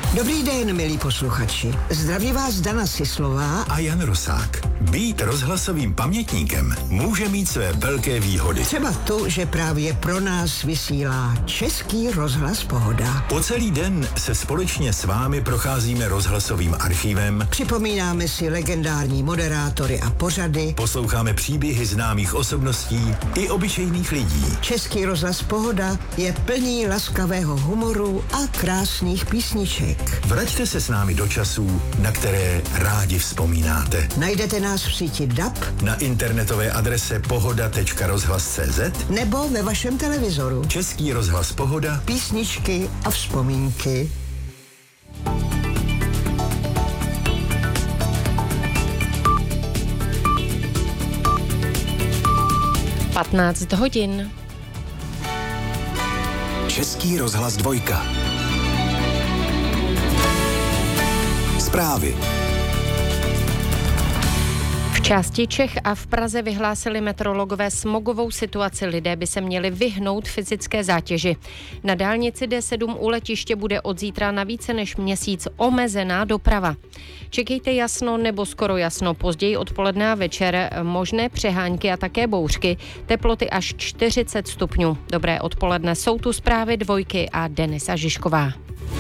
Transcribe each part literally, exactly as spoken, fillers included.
Dobrý den, milí posluchači. Zdraví vás Dana Sislová a Jan Rosák. Být rozhlasovým pamětníkem může mít své velké výhody. Třeba to, že právě pro nás vysílá Český rozhlas Pohoda. Po celý den se společně s vámi procházíme rozhlasovým archivem, připomínáme si legendární moderátory a pořady, posloucháme příběhy známých osobností i obyčejných lidí. Český rozhlas Pohoda je plný laskavého humoru a krásných písniček. Vraťte se s námi do časů, na které rádi vzpomínáte. Najdete nás v síti D A B, na internetové adrese pohoda tečka rozhlas tečka cé zet nebo ve vašem televizoru. Český rozhlas Pohoda, písničky a vzpomínky. patnáct hodin. Český rozhlas dvojka. Zprávy. V části Čech a v Praze vyhlásili meteorologové smogovou situaci. Lidé by se měli vyhnout fyzické zátěži. Na dálnici D sedm u letiště bude od zítra na více než měsíc omezená doprava. Čekejte jasno nebo skoro jasno, později odpoledne a večer možné přehánky a také bouřky, teploty až čtyřicet stupňů. Dobré odpoledne, jsou tu zprávy dvojky a Denisa Žižková.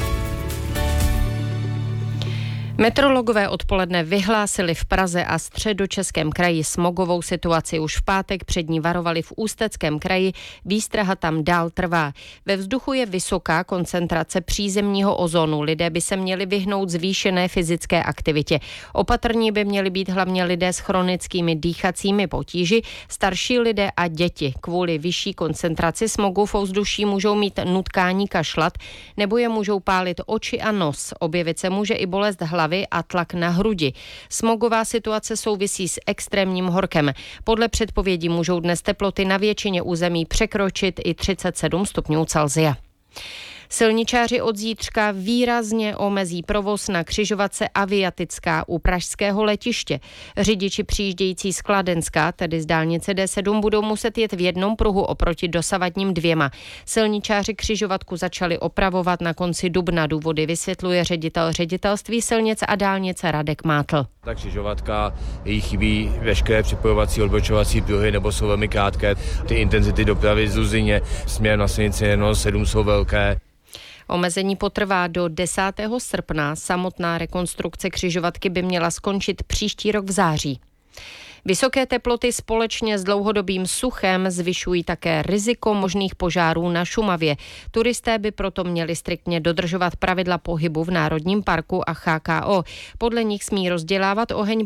Meteorologové odpoledne vyhlásili v Praze a Středočeském kraji smogovou situaci. Už v pátek před ní varovali v Ústeckém kraji, výstraha tam dál trvá. Ve vzduchu je vysoká koncentrace přízemního ozonu. Lidé by se měli vyhnout zvýšené fyzické aktivitě. Opatrní by měli být hlavně lidé s chronickými dýchacími potíži, starší lidé a děti. Kvůli vyšší koncentraci smogu v ovzduší můžou mít nutkání kašlat nebo je můžou pálit oči a nos. Objevit se může i bolest hlavy a tlak na hrudi. Smogová situace souvisí s extrémním horkem. Podle předpovědí můžou dnes teploty na většině území překročit i třicet sedm stupňů Celsia. Silničáři od zítřka výrazně omezí provoz na křižovatce Aviatická u pražského letiště. Řidiči přijíždějící z Kladenska, tedy z dálnice D sedm, budou muset jet v jednom pruhu oproti dosavadním dvěma. Silničáři křižovatku začali opravovat na konci dubna. Důvody vysvětluje ředitel ředitelství silnic a dálnice Radek Mátl. Ta křižovatka, jí chybí veškeré připojovací odbočovací pruhy nebo jsou velmi krátké. Ty intenzity dopravy z Luzině směrem na silnici N sedm jsou velké. Omezení potrvá do desátého srpna. Samotná rekonstrukce křižovatky by měla skončit příští rok v září. Vysoké teploty společně s dlouhodobým suchem zvyšují také riziko možných požárů na Šumavě. Turisté by proto měli striktně dodržovat pravidla pohybu v Národním parku a H K O. Podle nich smí rozdělávat oheň